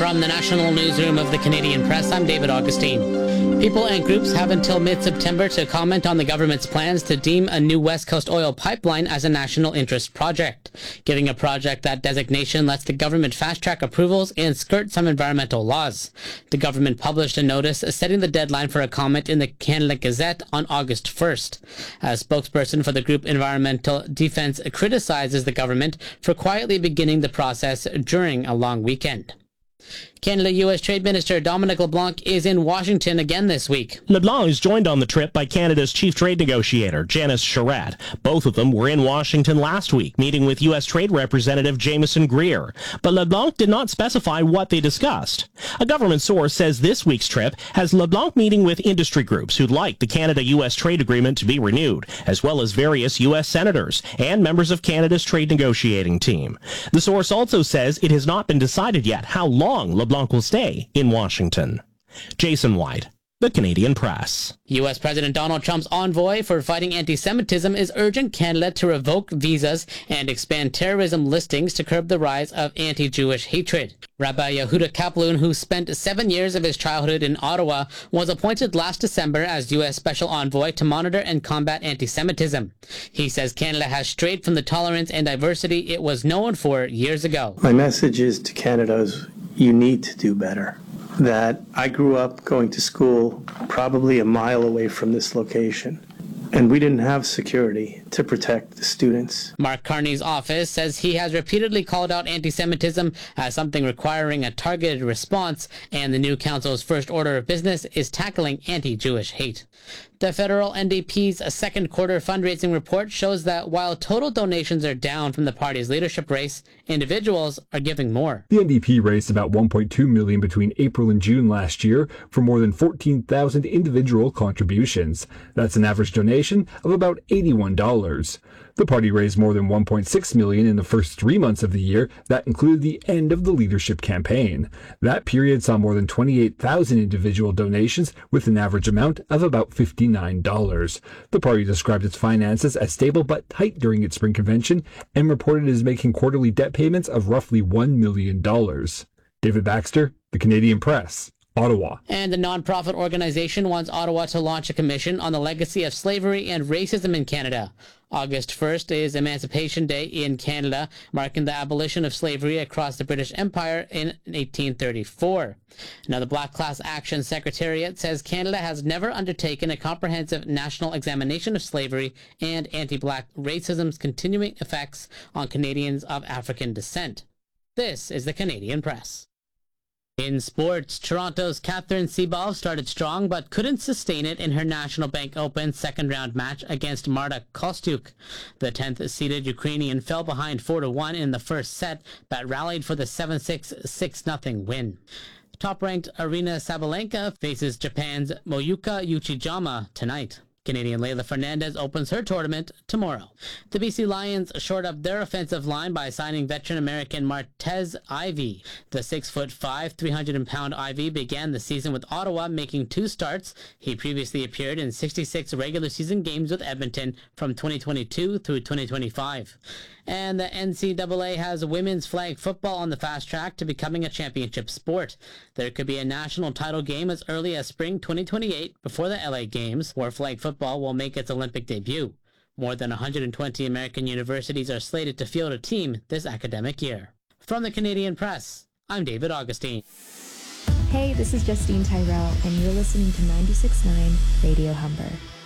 From the National Newsroom of the Canadian Press, I'm David Augustine. People and groups have until mid-September to comment on the government's plans to deem a new West Coast oil pipeline as a national interest project. Giving a project that designation lets the government fast-track approvals and skirt some environmental laws. The government published a notice setting the deadline for a comment in the Canada Gazette on August 1st. A spokesperson for the group Environmental Defense criticizes the government for quietly beginning the process during a long weekend. Canada-U.S. Trade Minister Dominic LeBlanc is in Washington again this week. LeBlanc is joined on the trip by Canada's chief trade negotiator, Janice Charette. Both of them were in Washington last week, meeting with U.S. Trade Representative Jameson Greer. But LeBlanc did not specify what they discussed. A government source says this week's trip has LeBlanc meeting with industry groups who'd like the Canada-U.S. trade agreement to be renewed, as well as various U.S. senators and members of Canada's trade negotiating team. The source also says it has not been decided yet how long LeBlanc will stay in Washington. Jason White, The Canadian Press. U.S. President Donald Trump's envoy for fighting anti-Semitism is urging Canada to revoke visas and expand terrorism listings to curb the rise of anti-Jewish hatred. Rabbi Yehuda Kaplan, who spent 7 years of his childhood in Ottawa, was appointed last December as U.S. Special Envoy to monitor and combat anti-Semitism. He says Canada has strayed from the tolerance and diversity it was known for years ago. My message is to Canada is you need to do better. That I grew up going to school probably a mile away from this location, and we didn't have security to protect the students. Mark Carney's office says he has repeatedly called out anti-Semitism as something requiring a targeted response, and the new council's first order of business is tackling anti-Jewish hate. The federal NDP's second quarter fundraising report shows that while total donations are down from the party's leadership race, individuals are giving more. The NDP raised about $1.2 million between April and June last year for more than 14,000 individual contributions. That's an average donation of about $81. The party raised more than $1.6 million in the first 3 months of the year. That included the end of the leadership campaign. That period saw more than 28,000 individual donations with an average amount of about $59. The party described its finances as stable but tight during its spring convention and reported it is making quarterly debt payments of roughly $1 million. David Baxter, The Canadian Press, Ottawa. And the nonprofit organization wants Ottawa to launch a commission on the legacy of slavery and racism in Canada. August 1st is Emancipation Day in Canada, marking the abolition of slavery across the British Empire in 1834. Now, the Black Class Action Secretariat says Canada has never undertaken a comprehensive national examination of slavery and anti-black racism's continuing effects on Canadians of African descent. This is the Canadian Press. In sports, Toronto's Catherine Seaball started strong but couldn't sustain it in her National Bank Open second-round match against Marta Kostyuk. The 10th-seeded Ukrainian fell behind 4-1 in the first set but rallied for the 7-6, 6-0 win. Top-ranked Aryna Sabalenka faces Japan's Moyuka Uchijama tonight. Canadian Leylah Fernandez opens her tournament tomorrow. The BC Lions shored up their offensive line by signing veteran American Martez Ivey. The 6'5", 300-pound Ivey began the season with Ottawa, making 2 starts. He previously appeared in 66 regular season games with Edmonton from 2022 through 2025. And the NCAA has women's flag football on the fast track to becoming a championship sport. There could be a national title game as early as spring 2028 before the LA Games, where flag football will make its Olympic debut. More than 120 American universities are slated to field a team this academic year. From the Canadian Press, I'm David Augustine. Hey, this is Justine Tyrell, and you're listening to 96.9 Radio Humber.